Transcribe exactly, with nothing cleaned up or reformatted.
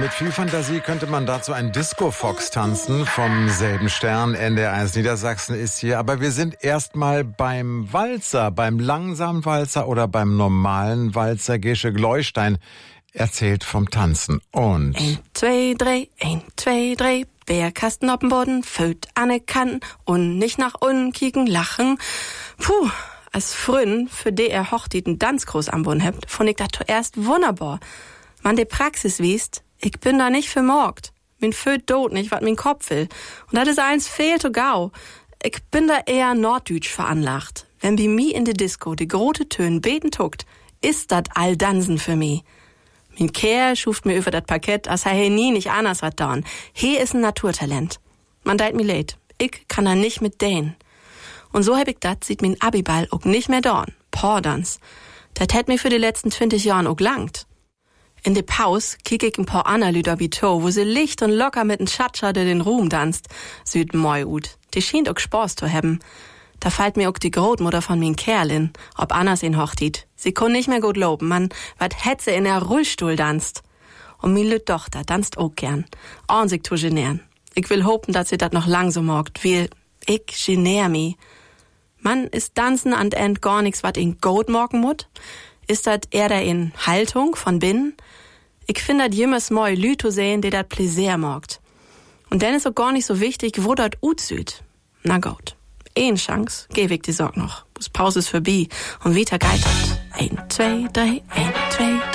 Mit viel Fantasie könnte man dazu einen Disco-Fox tanzen. Vom selben Stern, N D R eins Niedersachsen ist hier. Aber wir sind erstmal beim Walzer, beim langsamen Walzer oder beim normalen Walzer. Gesche Gleustein erzählt vom Tanzen. Und ein, zwei, drei, ein, zwei, drei. Bärkasten auf dem Boden, Föt an den Kanten und nicht nach unten kicken, lachen. Puh, als Frün, für die er hochtiten Tanzkurs am Boden habt, fand ich das zuerst wunderbar. Man, die Praxis wiest, ich bin da nicht vermorgt. Min Föt dot nicht, wat min Kopf will. Und das ist eins fehlt to gau. Ich bin da eher norddeutsch veranlagt. Wenn bi mi in de Disco die grote Tönen beten tuckt, ist dat all Dansen für mi. Min Kerl schuft mir über dat Parkett, als he nie nicht anders wat dorn. He is ein Naturtalent. Man deit mi leid. Ich kann da nicht mit dänen. Und so hab ich dat, sieht min Abiball auch nicht mehr dorn. Pordans. Dat hätt mir für die letzten zwanzig Jahren auch langt. In de Paus kick ich ein paar ander Lüder wie to, wo sie licht und locker mit n Schatscher, der den Ruhm danst. Süd moi ut. Die schient auch Spaß zu haben. Da fällt mir auch die Großmutter von min Kerlin, ob Annas in hochtit. Sie kon nicht mehr gut loben, man, wat hätt sie in der Rollstuhl danst. Und min lüt Tochter danst auch gern. Und sich tu genären. Ich will hopen, dass sie dat noch lang so morgt, weil ich genär mi. Man, ist Dansen an end gar nix, wat in Goat morgen mut? Ist dat eher da in Haltung von binnen? Ich find dat jemals moi Lü zu sehen, die dat Pläsier morgt. Und dann ist auch gar nicht so wichtig, wo dat ut süd. Na gut. Een Chance, geh ich die Sorg noch. Bis Pause ist vorbei und wieder geitert. Ein, zwei, drei, ein, zwei, drei.